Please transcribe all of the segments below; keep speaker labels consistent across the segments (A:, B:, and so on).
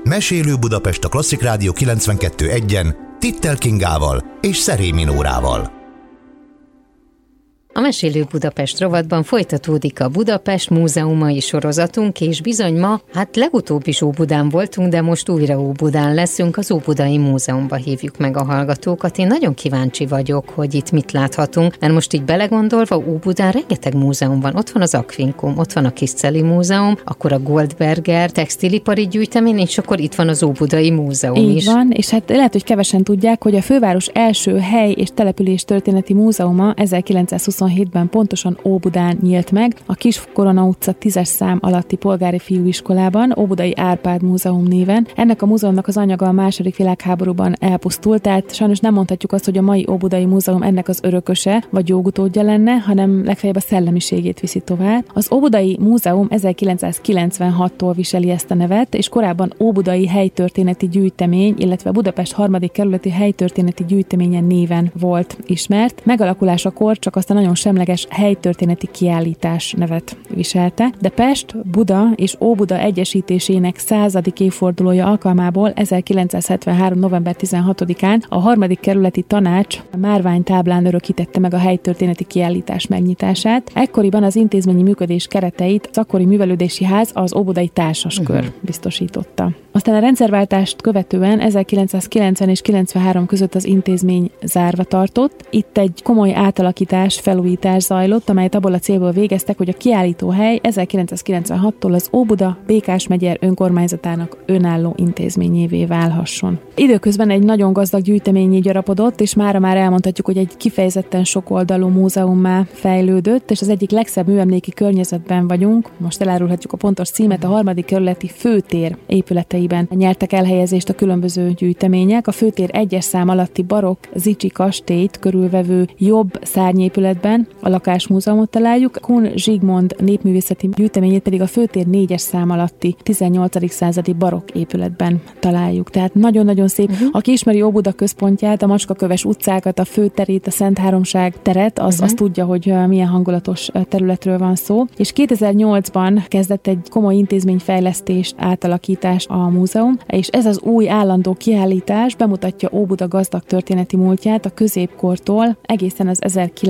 A: Mesélő Budapest a Klasszik Rádió 92.1-en Tittel Kingával és Szerémi Nórával.
B: A Mesélő Budapest rovatban folytatódik a Budapest múzeumai sorozatunk, és bizony ma, legutóbb is Óbudán voltunk, de most újra Óbudán leszünk, az Óbudai Múzeumba hívjuk meg a hallgatókat. Én nagyon kíváncsi vagyok, hogy itt mit láthatunk, mert most így belegondolva Óbudán rengeteg múzeum van. Ott van az Aquincum, ott van a Kisczeli Múzeum, akkor a Goldberger textilipari gyűjtemény, és akkor itt van az Óbudai Múzeum is.
C: Így van, és lehet, hogy kevesen tudják, hogy a főváros első hely- és település történeti múzeuma 1927-ben pontosan Óbudán nyílt meg, a Kis Korona utca 10-es szám alatti polgári fiúiskolában, Óbudai Árpád Múzeum néven. Ennek a múzeumnak az anyaga a II. Világháborúban elpusztult, tehát sajnos nem mondhatjuk azt, hogy a mai Óbudai Múzeum ennek az örököse vagy jogutódja lenne, hanem legfeljebb a szellemiségét viszi tovább. Az Óbudai Múzeum 1996-tól viseli ezt a nevet, és korábban Óbudai Helytörténeti Gyűjtemény, illetve Budapest 3. kerületi helytörténeti gyűjteménye néven volt ismert. Megalakulásakor csak azt a nagyon semleges helytörténeti kiállítás nevet viselte, de Pest, Buda és Óbuda egyesítésének 100. évfordulója alkalmából 1973. november 16-án a 3. kerületi tanács márványtáblán örökítette meg a helytörténeti kiállítás megnyitását. Ekkoriban az intézményi működés kereteit az akkori művelődési ház, az Óbudai Társaskör biztosította. Aztán a rendszerváltást követően 1990 és 93 között az intézmény zárva tartott. Itt egy komoly átalakítás, felújítás zajlott, amelyet abból a célból végeztek, hogy a kiállítóhely 1996-tól az Óbuda Békás-megyer önkormányzatának önálló intézményévé válhasson. Időközben egy nagyon gazdag gyűjteményé gyarapodott, és mára már elmondhatjuk, hogy egy kifejezetten sokoldalú múzeummá fejlődött, és az egyik legszebb műemléki környezetben vagyunk. Most elárulhatjuk a pontos címet, a 3. kerületi főtér épületeiben nyertek elhelyezést a különböző gyűjtemények. A főtér 1-es szám alatti barokk Zichy kastélyt körülvevő jobb szárnyépületben a Lakásmúzeumot találjuk, Kun Zsigmond népművészeti gyűjteményét pedig a főtér 4-es szám alatti 18. századi barokk épületben találjuk. Tehát nagyon-nagyon szép. Aki ismeri Óbuda központját, a Macskaköves utcákat, a főterét, a Szent Háromság teret, az tudja, hogy milyen hangulatos területről van szó. És 2008-ban kezdett egy komoly intézményfejlesztést, átalakítást a múzeum, és ez az új állandó kiállítás bemutatja Óbuda gazdag történeti múltját a középkortól egészen az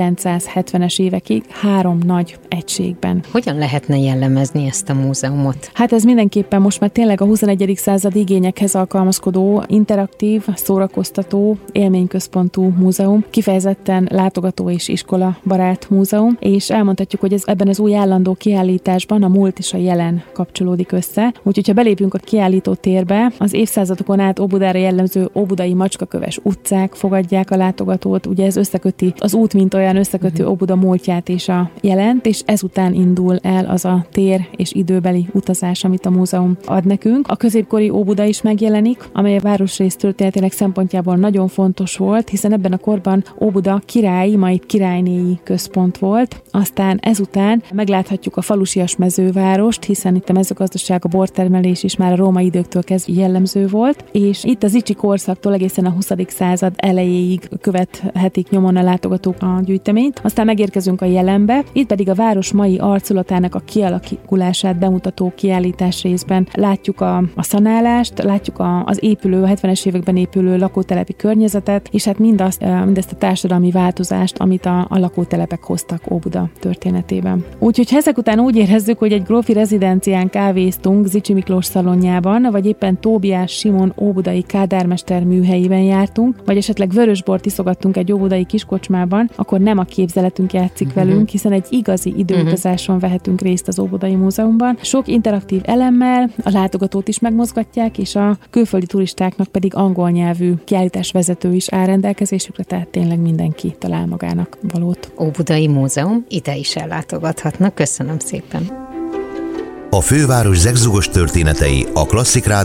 C: 1970-es évekig 3 nagy egységben.
B: Hogyan lehetne jellemezni ezt a múzeumot?
C: Ez mindenképpen most már tényleg a 21. század igényekhez alkalmazkodó, interaktív, szórakoztató, élményközpontú múzeum, kifejezetten látogató és iskola barát múzeum, és elmondhatjuk, hogy ebben az új állandó kiállításban a múlt és a jelen kapcsolódik össze. Úgyhogy ha belépünk a kiállító térbe, az évszázadokon át Óbudára jellemző óbudai Macskaköves utcák fogadják a látogatót, ugye ez összeköti az út, mint olyan összekötő Óbuda múltját és a jelent, és ezután indul el az a tér és időbeli utazás, amit a múzeum ad nekünk. A középkori Óbuda is megjelenik, amely a városrész történetének szempontjából nagyon fontos volt, hiszen ebben a korban Óbuda királyi, majd királynéi központ volt. Aztán ezután megláthatjuk a falusias mezővárost, hiszen itt a mezőgazdaság, a bortermelés is már a római időktől kezdve jellemző volt, és itt az Zichy korszaktól egészen a 20. század elejéig követhetik nyomon a látogatók a gyűjteményt. Aztán megérkezünk a jelenbe, itt pedig a város mai arculatának a kialakulását bemutató kiállítás részben látjuk a szanálást, látjuk az épülő, a 70-es években épülő lakótelepi környezetet, és mindezt a társadalmi változást, amit a lakótelepek hoztak Óbuda történetében. Úgyhogy ezek után úgy érezzük, hogy egy grófi rezidencián kávéztunk Zichy Miklós szalonjában, vagy éppen Tóbiás Simon óbudai kádármester műhelyében jártunk, vagy esetleg vörösbort iszogattunk egy óbudai kiskocsmában, akkor nem a képzeletünk játszik velünk, hiszen egy igazi időutazáson vehetünk részt az Óbudai Múzeumban. Sok interaktív elemmel a látogatót is megmozgatják, és a külföldi turistáknak pedig angol nyelvű kiállításvezető is áll rendelkezésükre, tehát tényleg mindenki talál magának valót.
B: Óbudai Múzeum, ide is ellátogathatnak. Köszönöm szépen.
A: A főváros zegzugos történetei a Klasszik Rádió